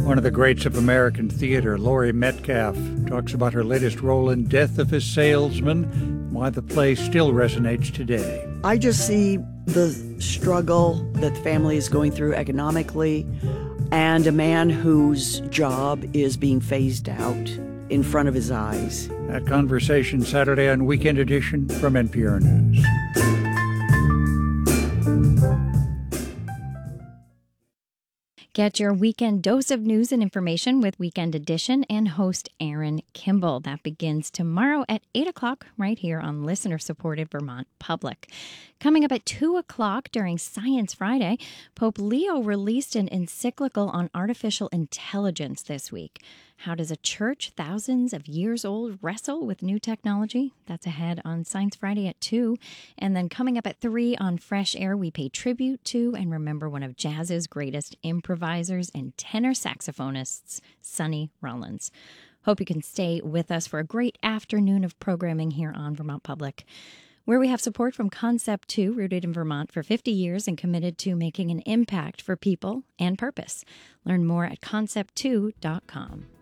One of the greats of American theater, Laurie Metcalf, talks about her latest role in Death of a Salesman and why the play still resonates today. I just see the struggle that the family is going through economically and a man whose job is being phased out in front of his eyes. That conversation Saturday on Weekend Edition from NPR News. Get your weekend dose of news and information with Weekend Edition and host Aaron Kimball. That begins tomorrow at 8 o'clock right here on listener-supported Vermont Public. Coming up at 2 o'clock during Science Friday, Pope Leo released an encyclical on artificial intelligence this week. How does a church thousands of years old wrestle with new technology? That's ahead on Science Friday at 2. And then coming up at 3 on Fresh Air, we pay tribute to and remember one of jazz's greatest improvisers and tenor saxophonists, Sonny Rollins. Hope you can stay with us for a great afternoon of programming here on Vermont Public, where we have support from Concept 2, rooted in Vermont for 50 years and committed to making an impact for people and purpose. Learn more at concept2.com.